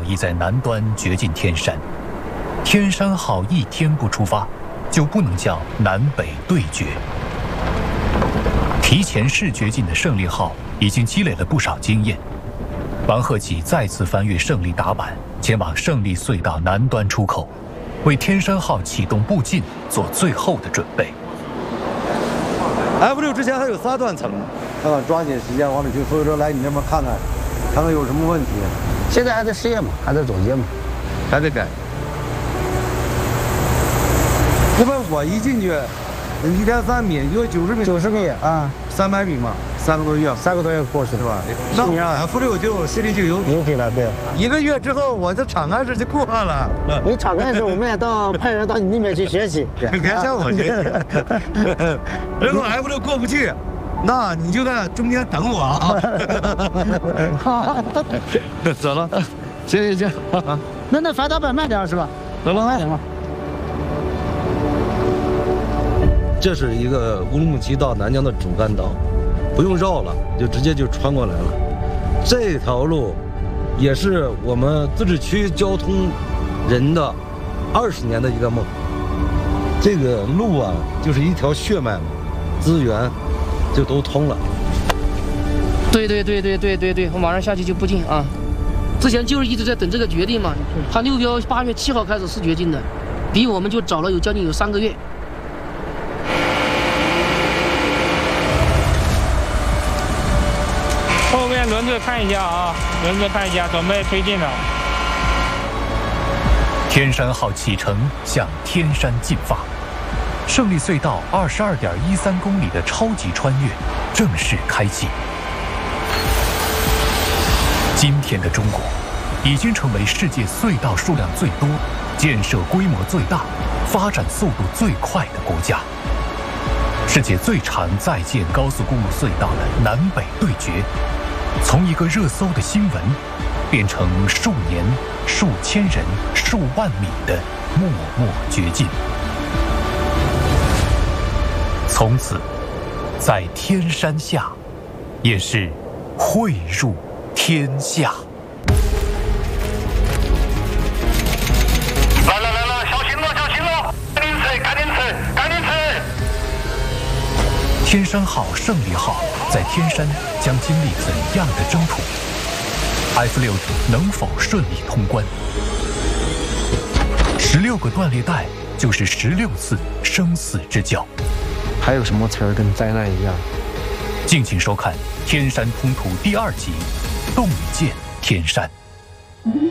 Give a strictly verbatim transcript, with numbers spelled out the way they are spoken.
已在南端掘进天山。天山号一天不出发，就不能叫南北对决。提前试掘进的胜利号已经积累了不少经验。王鹤棣再次翻越胜利打板，前往胜利隧道南端出口，为天山号启动步进做最后的准备。 F 六之前还有仨断层，看看抓紧时间往里去。所以说，来你这边看看，看看有什么问题。 现在还在试验嘛，还在总结嘛， 还得改。那么我一进去，一天三米，有九十米， 九十米啊， 三百米嘛，三个多月， 三个多月过去是吧？那你让 F 六就心里就有有底了，对。 一个月之后，我这敞开式就过了。 你敞开式，我们也到派人到你那边去学习， 别向我学习。如果 F 六过不去，那你就在中间等我啊。 好， 走了，行行行啊。 那那反导板慢点是吧？ 走了， 慢点吧。 这是一个乌鲁木齐到南疆的主干道，不用绕了，就直接就穿过来了。这条路也是我们自治区交通人的二十年的一个梦。这个路啊，就是一条血脉嘛，资源就都通了。 对对对对对对对，我马上下去就不进啊。之前就是一直在等这个决定嘛，他六标八月七号开始试掘进的，比我们就早了有将近有三个月。 后面轮子看一下啊，轮子看一下，准备推进了。 天山号启程向天山进发，胜利隧道二十二点一三公里的超级穿越正式开启。今天的中国已经成为世界隧道数量最多、建设规模最大、发展速度最快的国家。世界最长在建高速公路隧道的南北对决，从一个热搜的新闻，变成数年、数千人、数万米的默默掘进。从此，在天山下，也是汇入天下。 来来来来，小心了，小心了！赶紧吃，赶紧吃，赶紧吃！ 天山号、胜利号在天山将经历怎样的征途 ？F 六能否顺利通关？十六个断裂带就是十六次生死之交。 还有什么词儿跟灾难一样？ 敬请收看《天山通途》第二集《洞见天山》。